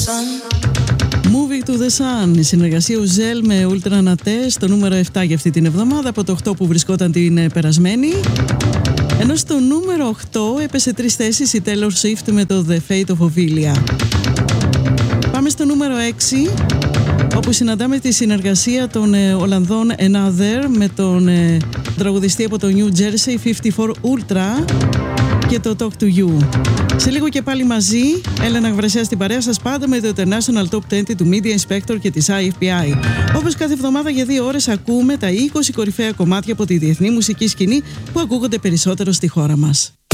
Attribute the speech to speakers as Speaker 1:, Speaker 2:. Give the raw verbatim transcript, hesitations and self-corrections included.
Speaker 1: Moving to the Sun, η συνεργασία Ουζέλ με Ultra Naté στο νούμερο επτά για αυτή την εβδομάδα, από το οκτώ που βρισκόταν την περασμένη. Ενώ στο νούμερο οκτώ έπεσε τρεις θέσεις η Taylor Swift με το The Fate of Ophelia. Πάμε στο νούμερο έξι, όπου συναντάμε τη συνεργασία των ε, Ολλανδών Another με τον ε, τραγουδιστή από το New Jersey φιφτί φορ Ultra και το Talk to You. Σε λίγο και πάλι μαζί, Έλενα Γρασιά στην παρέα σας, πάντα με το International Top είκοσι του Media Inspector και της άι εφ πι άι. Όπως κάθε εβδομάδα για δύο ώρες ακούμε τα είκοσι κορυφαία κομμάτια από τη διεθνή μουσική σκηνή που ακούγονται περισσότερο στη χώρα μας.